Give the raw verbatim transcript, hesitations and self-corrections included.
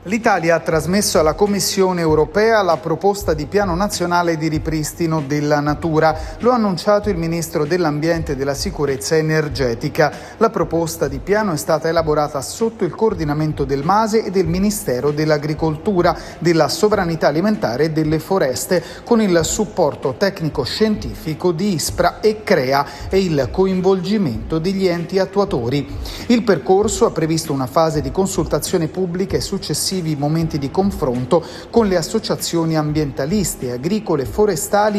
L'Italia ha trasmesso alla Commissione europea la proposta di piano nazionale di ripristino della natura. Lo ha annunciato il ministro dell'Ambiente e della Sicurezza Energetica. La proposta di piano è stata elaborata sotto il coordinamento del MASE e del Ministero dell'Agricoltura, della Sovranità Alimentare e delle Foreste, con il supporto tecnico-scientifico di ISPRA e CREA e il coinvolgimento degli enti attuatori. Il percorso ha previsto una fase di consultazione pubblica e successivi momenti di confronto con le associazioni ambientaliste, agricole, forestali